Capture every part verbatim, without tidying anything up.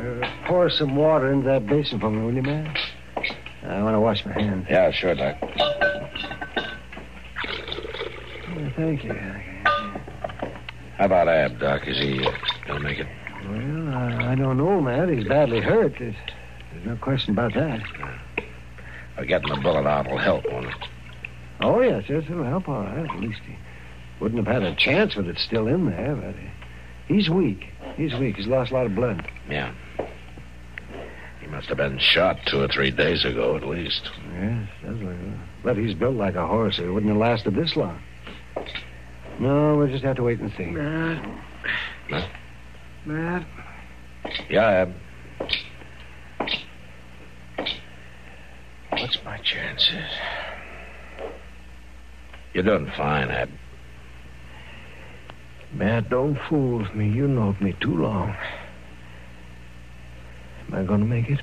Uh, pour some water into that basin for me, will you, man? I want to wash my hands. Yeah, sure, Doc. Oh, thank you. How about Ab, Doc? Is he uh, going to make it? Well, I, I don't know, Matt. He's badly hurt. There's, there's no question about that. Uh, getting the bullet out will help, won't it? Oh, yes, yes, it'll help all right. At least he wouldn't have had a chance with it still in there, but uh, he's weak. He's weak. He's lost a lot of blood. Yeah. He must have been shot two or three days ago, at least. Yes, that's like that. But he's built like a horse. He wouldn't have lasted this long. No, we'll just have to wait and see. Matt. Huh? Matt. Yeah, Ab. What's my chances? You're doing fine, Ab. Matt, don't fool with me. You knowed me too long. Am I going to make it?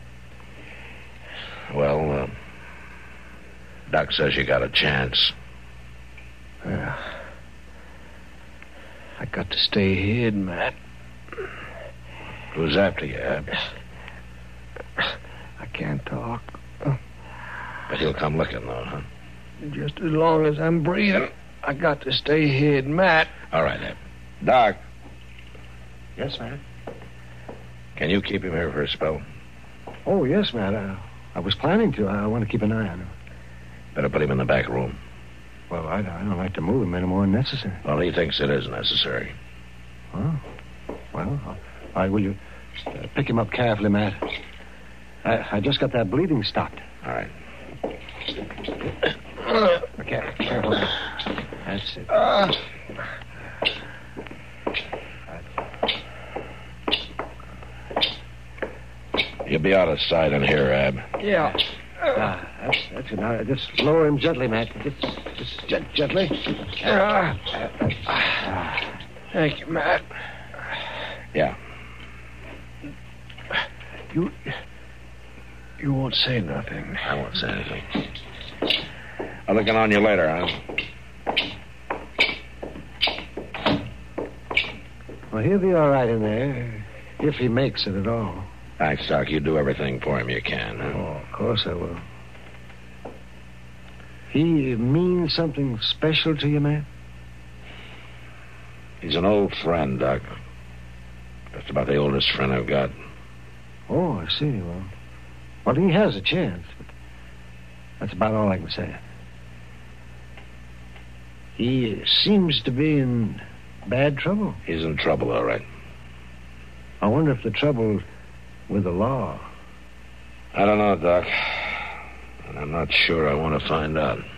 Well, uh, Doc says you got a chance. Yeah. I got to stay hid, Matt. Who's after you, Ab? I can't talk. But he'll come looking, though, huh? Just as long as I'm breathing, I got to stay hid, Matt. All right, Ab. Doc, Yes, Matt. can you keep him here for a spell? Oh, yes, Matt. I, I was planning to. I want to keep an eye on him. Better put him in the back room. Well, I, I don't like to move him any more than necessary. Well, he thinks it is necessary. Oh. Well, all right, will you uh, pick him up carefully, Matt? I, I just got that bleeding stopped. All right. Okay, careful. That's it. Uh, You'll be out of sight in here, Ab. yeah. Ah, that's, that's it. Now, just lower him gently, Matt. Just, just gent- gently. Uh, thank you, Matt. Yeah. You... You won't say nothing. I won't say anything. I'll look in on you later, huh? Well, he'll be all right in there, if he makes it at all. Thanks, Doc. You do everything for him you can, huh? Oh, of course I will. He means something special to you, man? He's an old friend, Doc. Just about the oldest friend I've got. Oh, I see. Well, well, he has a chance, but that's about all I can say. He seems to be in bad trouble. He's in trouble, all right. I wonder if the trouble's with the law. I don't know, Doc. And I'm not sure I want to find out.